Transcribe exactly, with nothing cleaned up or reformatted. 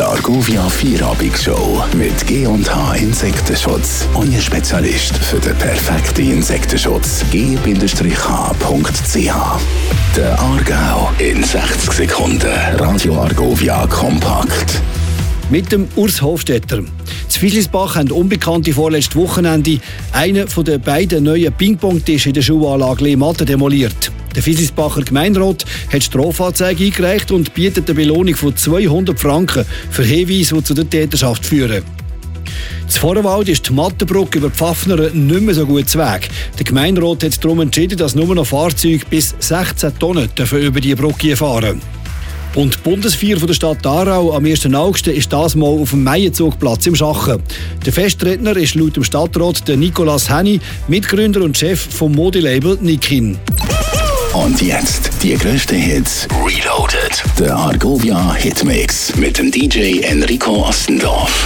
Argovia Vierabigshow mit G und H Insektenschutz. Euer Spezialist für den perfekten Insektenschutz. G H Punkt C H. Der Aargau in sechzig Sekunden. Radio Argovia kompakt. Mit dem Urs Hofstetter. Z Fischlisbach haben Unbekannte vorletztes Wochenende einen von den beiden neuen Ping-Pong-Tischen in der Schulanlage Lehmatten demoliert. Der Fischlisbacher Gemeinderat hat Strafanzeige eingereicht und bietet eine Belohnung von zweihundert Franken für Hinweise, die zu der Täterschaft führen. In Vorwald ist die Mattenbrücke über die Pfaffner nicht mehr so gut zu Weg. Der Gemeinderat hat darum entschieden, dass nur noch Fahrzeuge bis sechzehn Tonnen dürfen über die Brücke fahren. Und die Bundesfeier der Stadt Aarau am ersten August ist das mal auf dem Meienzugplatz im Schachen. Der Festredner ist laut dem Stadtrat der Nicolas Henny, Mitgründer und Chef vom Modelabel Nikin. Und jetzt die grössten Hits Reloaded. Der Argovia Hitmix mit dem D J Enrico Ostendorf.